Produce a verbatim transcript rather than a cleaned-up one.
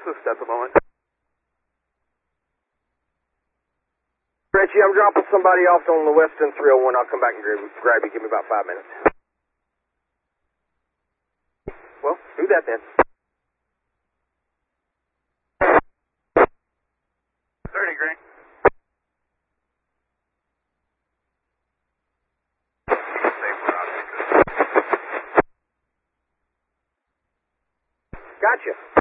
assist at the moment. Richie, I'm dropping somebody off on the Western three oh one. I'll come back and grab, grab you. Give me about five minutes. Well, do that then. thirty, Green. Gotcha.